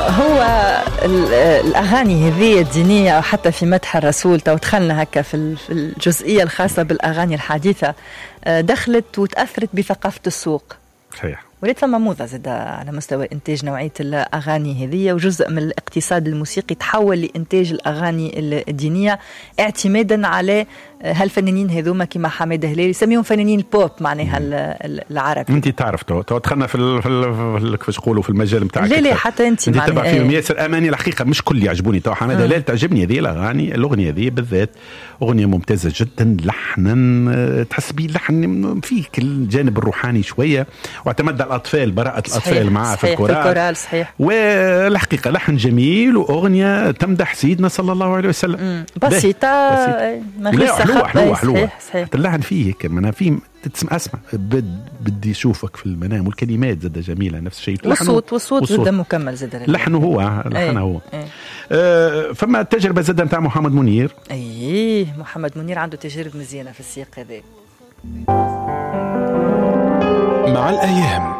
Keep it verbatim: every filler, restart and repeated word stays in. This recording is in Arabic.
هو الأغاني هذه الدينية أو حتى في مدح الرسول، تو دخلنا هكا في الجزئية الخاصة بالأغاني الحديثة، دخلت وتأثرت بثقافة السوق. صحيح. وليت ثم موضة زاد على مستوى إنتاج نوعية الأغاني هذه، وجزء من الاقتصاد الموسيقي تحول لإنتاج الأغاني الدينية اعتمادا على هالفنانين هذوما كما حماده هلالي يسميهم فنانين البوب معناها العربي. انت تعرف تو تو دخلنا في ال كيفاش يقولوا في المجال نتاعك. لا لا حتى انت انت تبع فيهم ياسر اماني. الحقيقه مش كل يعجبوني تو حماده هلالي، تعجبني هذه الاغاني. الاغنيه هذه بالذات اغنيه ممتازه جدا، لحنا تحس بيه لحن فيه الجانب الروحاني شويه، واعتمد على الاطفال، براءه الاطفال معاه في الكورال. صحيح. والحقيقه لحن جميل واغنيه تمدح سيدنا صلى الله عليه وسلم. بسيطه ما فيش حلوة حلوة حلوة. صحيح. اللحن فيه هيك انا فيه تسمع اسمع بد بدي اشوفك في المنام، والكلمات زاد جميله نفس الشيء. والصوت والصوت زاد مكمل زاد لحنه هو لحنه هو ايه. آه فما التجربه زاد نتاع محمد منير. ايه محمد منير عنده تجارب مزيانه في السياق هذا. مع الايام